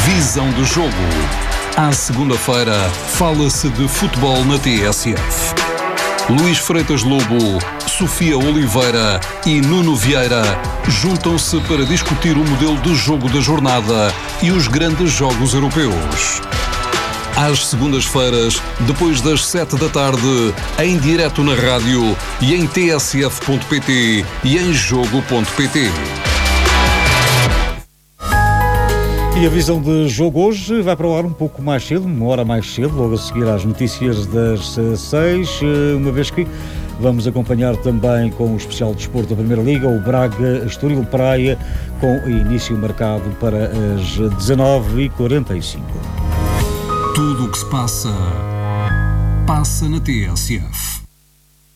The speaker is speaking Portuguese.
Visão do jogo. À segunda-feira, fala-se de futebol na TSF. Luís Freitas Lobo, Sofia Oliveira e Nuno Vieira juntam-se para discutir o modelo de jogo da jornada e os grandes jogos europeus. Às segundas-feiras, depois das 7 da tarde, em direto na rádio e em tsf.pt e em jogo.pt. E a visão de jogo hoje vai para o ar um pouco mais cedo, uma hora mais cedo, logo a seguir às notícias das 6, uma vez que vamos acompanhar também com o especial desporto da Primeira Liga, o Braga Estoril Praia, com início marcado para as 19h45. Tudo o que se passa, passa na TSF.